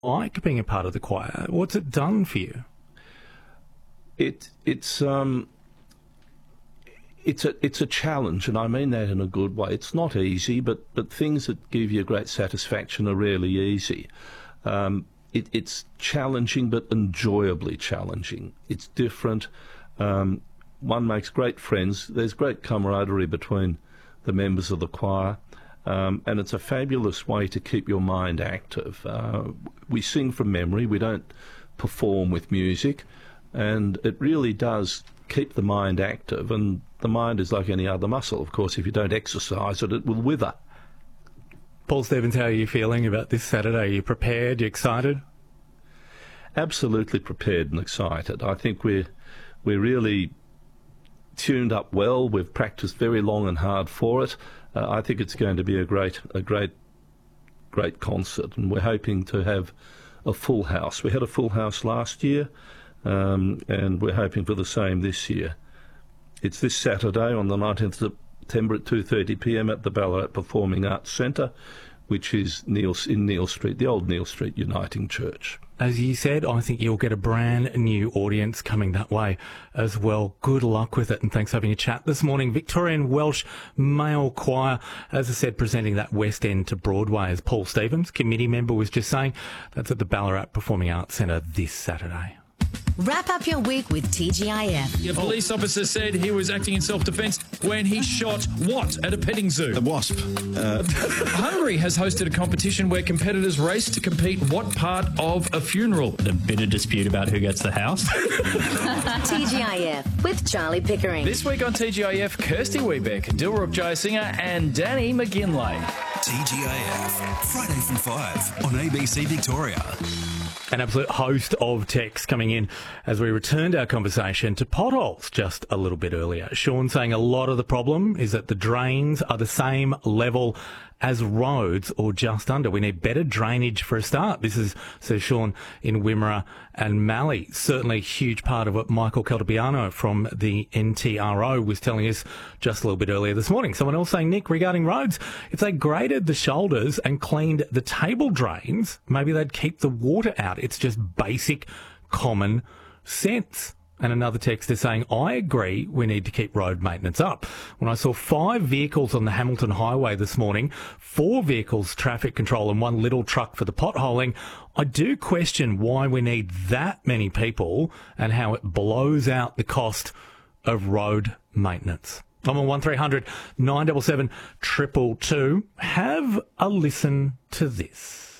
like being a part of the choir? What's it done for you? It's a challenge, and I mean that in a good way. It's not easy, but things that give you great satisfaction are rarely easy. It's challenging, but enjoyably challenging. It's different. One makes great friends. There's great camaraderie between the members of the choir, and it's a fabulous way to keep your mind active. We sing from memory. We don't perform with music, and it really does keep the mind active, and the mind is like any other muscle. Of course, if you don't exercise it, it will wither. Paul Stevens, how are you feeling about this Saturday? Are you prepared? Are you excited? Absolutely prepared and excited. I think we're really tuned up well. We've practiced very long and hard for it. I think it's going to be a great concert, and we're hoping to have a full house. We had a full house last year, and we're hoping for the same this year. It's this Saturday on the 19th of September at 2:30 p.m. at the Ballarat Performing Arts Centre, which is in Neil Street, the old Neil Street Uniting Church. As you said, I think you'll get a brand new audience coming that way as well. Good luck with it, and thanks for having a chat this morning. Victorian Welsh Male Choir, as I said, presenting that West End to Broadway, as Paul Stevens, committee member, was just saying. That's at the Ballarat Performing Arts Centre this Saturday. Wrap up your week with TGIF. A police officer said he was acting in self-defence when he shot what at a petting zoo? A wasp. Hungary has hosted a competition where competitors race to compete what part of a funeral. A bit of dispute about who gets the house. TGIF with Charlie Pickering. This week on TGIF, Kirsty Wiebeck, Dilruk Jayasinger and Danny McGinlay. TGIF, Friday from 5 on ABC Victoria. An absolute host of texts coming in as we returned our conversation to potholes just a little bit earlier. Sean saying a lot of the problem is that the drains are the same level as roads or just under. We need better drainage for a start. This is, says Sean, in Wimmera and Mallee. Certainly a huge part of what Michael Caltabiano from the NTRO was telling us just a little bit earlier this morning. Someone else saying, Nick, regarding roads, if they graded the shoulders and cleaned the table drains, maybe they'd keep the water out. It's just basic common sense. And another text is saying, I agree we need to keep road maintenance up. When I saw 5 vehicles on the Hamilton Highway this morning, 4 vehicles traffic control and 1 little truck for the potholing, I do question why we need that many people and how it blows out the cost of road maintenance. I'm on 1300 977 222. Have a listen to this.